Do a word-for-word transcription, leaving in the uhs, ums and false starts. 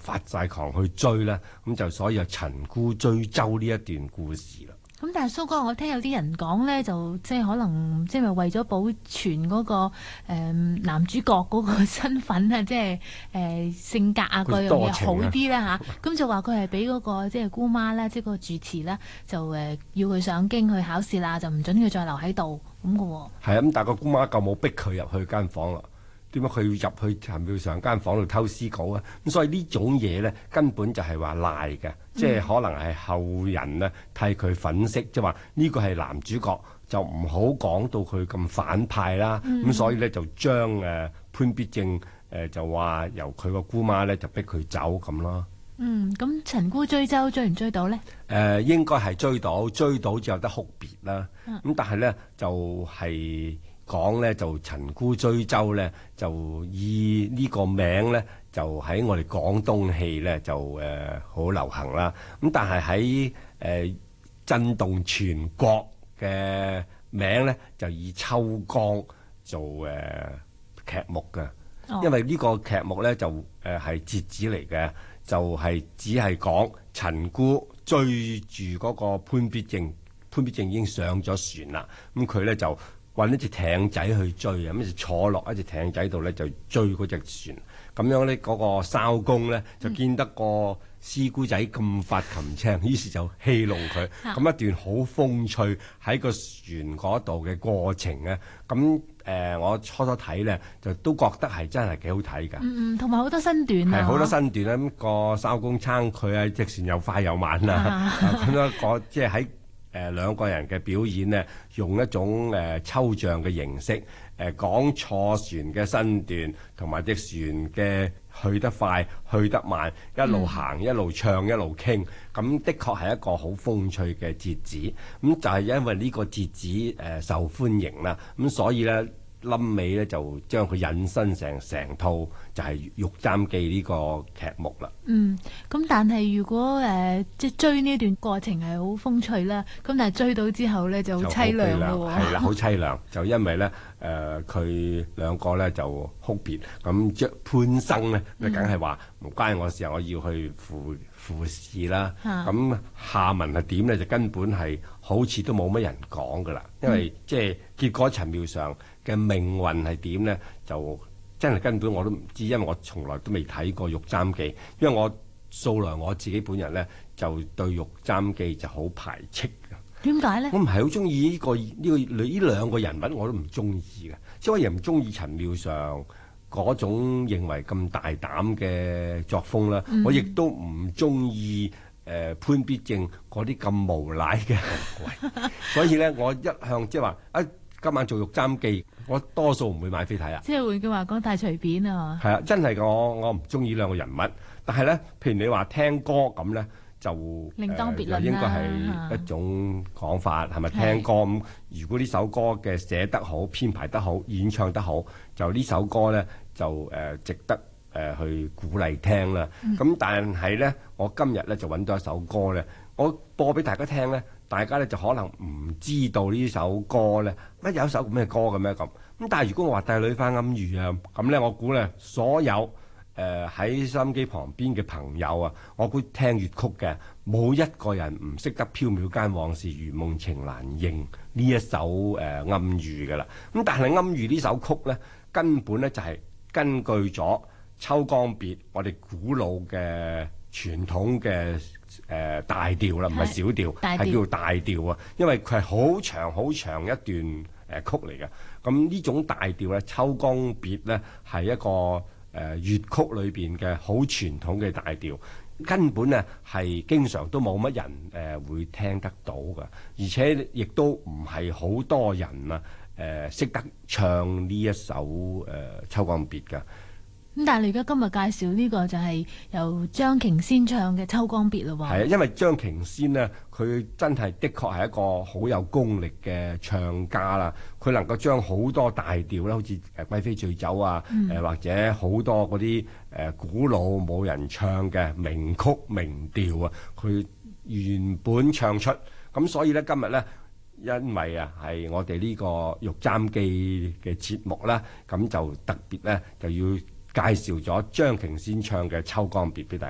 發晒狂去追啦，咁就所以有陳姑追周呢一段故事啦。 咁但係蘇哥，我聽有啲人講咧，就即係可能即係為咗保存嗰、那個誒、呃、男主角嗰個身份啊，即係誒、呃、性格啊嗰樣嘢好啲啦嚇，咁就話佢係俾嗰個即係姑媽咧，即係個住持咧，就誒、呃、要佢上京去考試啦，就唔準佢再留喺度咁嘅喎。係啊，咁但係個姑媽夠冇逼佢入去間房啦。點解佢要入去陳妙常間房度偷詩稿啊？咁所以呢種嘢咧，根本就係話賴嘅，嗯、即係可能係後人咧替佢粉飾，即係話呢個係男主角，就唔好講到佢咁反派啦。咁、嗯、所以咧就將誒、呃、潘必正誒、呃、就話由佢個姑媽咧就逼佢走咁咯。 嗯，咁陳姑追周追唔追到咧？誒、 呃，應該係追到，追到就有得哭別啦。咁、嗯、但係咧就係、是。講咧就陳姑追周咧，就以呢個名咧，就喺我哋廣東戲咧就誒好、呃、流行啦。咁但係喺誒震動全國嘅名咧，就以秋光做誒、呃、劇目嘅。哦、因為呢個劇目咧就誒係折子嚟嘅，就係、是、只係講陳姑追住嗰個潘必正，潘必正已經上咗船啦。咁佢咧就搵一隻艇仔去追啊！咁就坐落一隻艇仔度咧，就追嗰隻船。咁樣咧，嗰個艄公咧就見得個師姑仔咁發琴青，於是就戲弄佢。咁一段好風趣喺個船嗰度嘅過程咧，咁誒、呃，我初初睇咧就都覺得係真係幾好睇㗎。 嗯嗯，同埋好多身段啊！ 係好多身段啦。咁、個艄公撐佢啊，隻船又快又慢啊。咁樣個即係喺。誒、呃、兩個人嘅表演呢，用一種誒、呃、抽象嘅形式，誒、呃、講坐船嘅身段，同埋隻船嘅去得快、去得慢，一路行、嗯、一路唱一路傾，咁的確係一個好風趣嘅折子。咁就係因為呢個折子誒、呃、受歡迎啦，咁所以呢。臨尾咧就將佢引申成成套就係、是《玉簪記》呢個劇目啦。 嗯，咁但係如果誒、呃、即係追呢段過程係好風趣啦，咁但係追到之後咧就好凄涼咯喎。 係啦，好凄涼，就因為咧誒佢兩個咧就哭別，咁將潘生咧，梗係話唔關我事，我要去赴赴試啦。咁、啊、下文係點咧？就根本係好似都冇乜人講噶啦，因為、嗯、即係結果陳妙常嘅命運係點呢？就真係根本我都唔知，因為我從來都未睇過《玉簪記》，因為我素來我自己本人呢，就對《玉簪記》就好排斥嘅。 點解呢？ 我唔係好中意呢個呢、呢個呢兩個人物，我都唔中意嘅。即係我又唔中意陳妙常嗰種認為咁大膽嘅作風啦，嗯、我亦都唔中意誒潘必正嗰啲咁無賴嘅行為。所以呢，我一向即係話啊。今晚做《玉簪記》，我多數唔會買飛睇啊！ 即係換句話講，太隨便啊！ 係啊，真係我我唔中意兩個人物，但係咧，譬如你話聽歌咁咧，就另當別論啦。 應該係一種講法，係咪聽歌咁？如果呢首歌嘅寫得好、編排得好、演唱得好，就呢首歌咧就誒、呃、值得誒、呃、去鼓勵聽啦。咁、嗯、但係咧，我今日咧就揾到一首歌咧，我播俾大家聽咧。大家咧就可能唔知道呢首歌咧，乜有一首咩歌嘅咩咁咁。但係如果我話帝女花暗喻啊，咁咧我估咧所有誒喺收音機旁邊嘅朋友啊，我估聽粵曲嘅冇一個人唔識得縹緲間往事如夢情難認呢一首誒、呃、暗喻嘅啦。咁但係暗喻呢首曲咧，根本咧就係、是、根據咗《秋江別》我哋古老嘅傳統嘅誒、呃、大調啦，唔係小調，係叫大調啊。因為佢係好長好長一段誒、呃、曲嚟嘅。咁呢種大調咧，《秋江別》咧係一個誒、呃、粵曲裏邊嘅好傳統嘅大調，根本咧係經常都冇乜人誒、呃、會聽得到嘅，而且亦都唔係好多人啊誒識得唱呢一首誒、呃《秋江別》嘅。 咁但係你而家今日介紹呢個就係由張瓊仙唱嘅《秋江別》咯喎。係啊，因為張瓊仙呢，佢真係的確係一個好有功力嘅唱家啦。佢能夠將好多大調啦，好似誒《貴妃醉酒》啊，誒、嗯呃、或者好多嗰啲誒古老冇人唱嘅名曲名調啊，佢原本唱出。咁所以咧，今日咧，因為啊係我哋呢個《玉簪記》嘅節目啦，咁就特別咧就要介紹咗張瓊仙唱嘅《秋江別》俾大家。